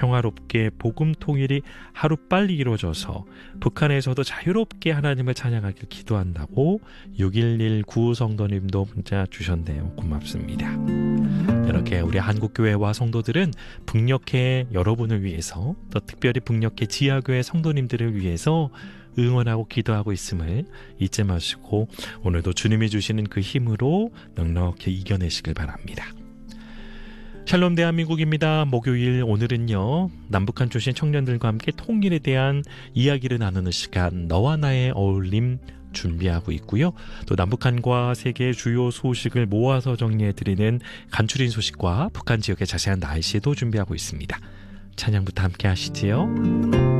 평화롭게 복음 통일이 하루빨리 이루어져서 북한에서도 자유롭게 하나님을 찬양하길 기도한다고 611 구성도님도 문자 주셨네요. 고맙습니다. 이렇게 우리 한국교회와 성도들은 북녘회 여러분을 위해서, 또 특별히 북녘회 지하교회 성도님들을 위해서 응원하고 기도하고 있음을 잊지 마시고 오늘도 주님이 주시는 그 힘으로 넉넉히 이겨내시길 바랍니다. 샬롬 대한민국입니다. 목요일 오늘은요, 남북한 출신 청년들과 함께 통일에 대한 이야기를 나누는 시간, 너와 나의 어울림 준비하고 있고요. 또 남북한과 세계의 주요 소식을 모아서 정리해드리는 간추린 소식과 북한 지역의 자세한 날씨도 준비하고 있습니다. 찬양부터 함께 하시지요.